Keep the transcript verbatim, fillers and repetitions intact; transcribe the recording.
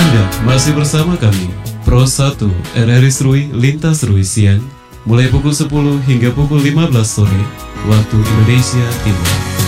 Anda masih bersama kami, Pro satu R R I Serui Lintas Serui Siang, mulai pukul sepuluh hingga pukul lima belas sore, waktu Indonesia Timur.